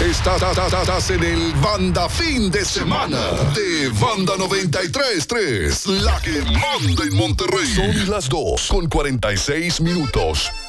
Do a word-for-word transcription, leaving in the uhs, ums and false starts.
Estás, estás en el Banda Fin de Semana de Banda noventa y tres punto tres, la que manda en Monterrey. Son las dos con cuarenta y seis minutos.